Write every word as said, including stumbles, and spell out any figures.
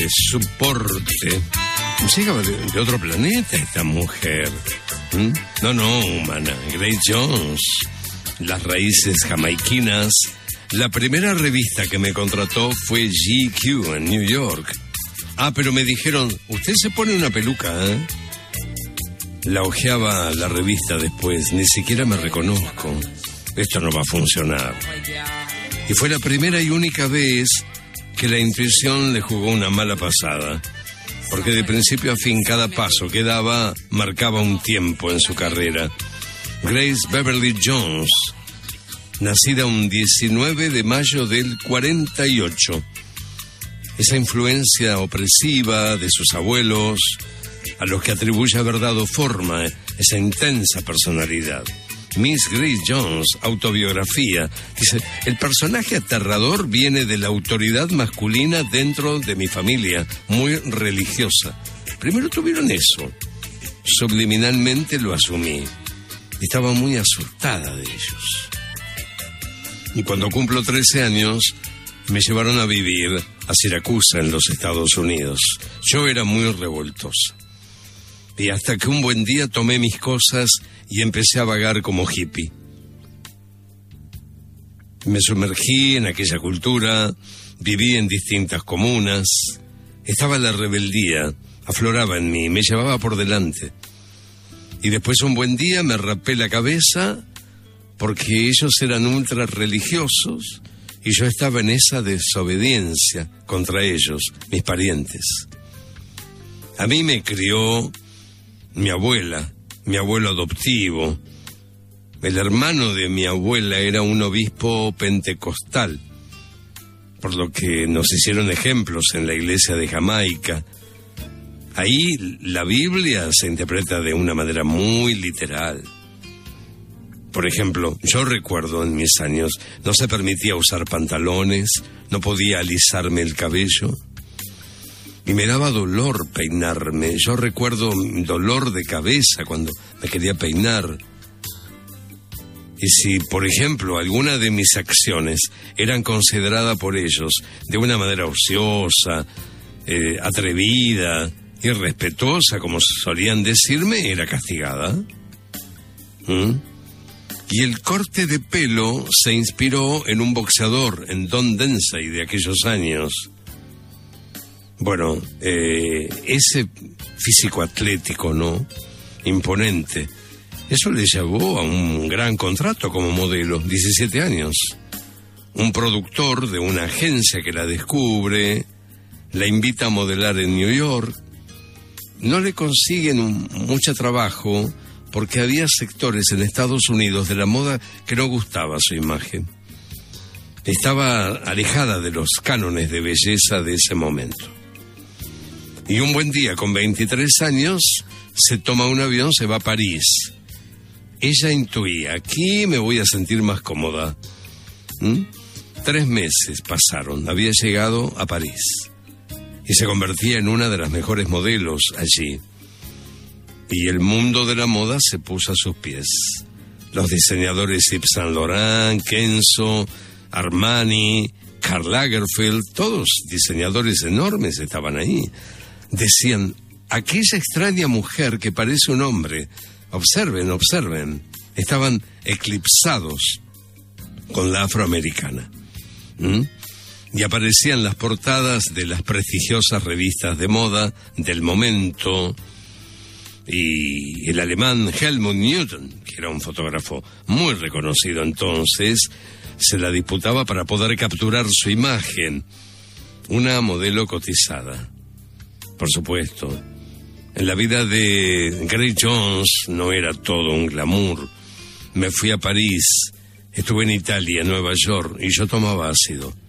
su porte. Llegaba de, de otro planeta esta mujer. ¿Mm? No, no, humana. Grace Jones. Las raíces jamaiquinas. La primera revista que me contrató fue G Q en New York. Ah, pero me dijeron, usted se pone una peluca, ¿eh? La hojeaba la revista después. Ni siquiera me reconozco. Esto no va a funcionar. Y fue la primera y única vez que la intuición le jugó una mala pasada, porque de principio a fin cada paso que daba marcaba un tiempo en su carrera. Grace Beverly Jones, nacida un diecinueve de mayo del cuarenta y ocho. Esa influencia opresiva de sus abuelos, a los que atribuye haber dado forma esa intensa personalidad. Miss Grace Jones, autobiografía, dice: el personaje aterrador viene de la autoridad masculina dentro de mi familia, muy religiosa. Primero tuvieron eso. Subliminalmente lo asumí. Estaba muy asustada de ellos. Y cuando cumplo trece años, me llevaron a vivir a Siracusa, en los Estados Unidos. Yo era muy revoltosa. Y hasta que un buen día tomé mis cosas y empecé a vagar como hippie. Me sumergí en aquella cultura, viví en distintas comunas. Estaba la rebeldía, afloraba en mí, me llevaba por delante. Y después un buen día me rapé la cabeza porque ellos eran ultra religiosos y yo estaba en esa desobediencia contra ellos, mis parientes. A mí me crió mi abuela, mi abuelo adoptivo. El hermano de mi abuela era un obispo pentecostal, por lo que nos hicieron ejemplos en la iglesia de Jamaica. Ahí la Biblia se interpreta de una manera muy literal. Por ejemplo, yo recuerdo en mis años, no se permitía usar pantalones, no podía alisarme el cabello. Y me daba dolor peinarme. Yo recuerdo dolor de cabeza cuando me quería peinar. Y si, por ejemplo, alguna de mis acciones eran consideradas por ellos de una manera ociosa, eh, atrevida, irrespetuosa, como solían decirme, era castigada. ¿Mm? Y el corte de pelo se inspiró en un boxeador, en Don Densey, de aquellos años. Bueno, eh, ese físico atlético, ¿no? Imponente. Eso le llevó a un gran contrato como modelo, diecisiete años. Un productor de una agencia que la descubre, la invita a modelar en New York. No le consiguen un, mucho trabajo porque había sectores en Estados Unidos de la moda que no gustaba su imagen. Estaba alejada de los cánones de belleza de ese momento. Y un buen día, con veintitrés años, se toma un avión, se va a París. Ella intuía, aquí me voy a sentir más cómoda. ¿Mm? Tres meses pasaron, había llegado a París. Y se convertía en una de las mejores modelos allí. Y el mundo de la moda se puso a sus pies. Los diseñadores Yves Saint Laurent, Kenzo, Armani, Karl Lagerfeld, todos diseñadores enormes estaban ahí. Decían, aquella extraña mujer que parece un hombre. Observen, observen. Estaban eclipsados con la afroamericana. ¿Mm? Y aparecían las portadas de las prestigiosas revistas de moda del momento. Y el alemán Helmut Newton, que era un fotógrafo muy reconocido entonces, se la disputaba para poder capturar su imagen. Una modelo cotizada. Por supuesto, en la vida de Grace Jones no era todo un glamour. Me fui a París, estuve en Italia, en Nueva York, y yo tomaba ácido.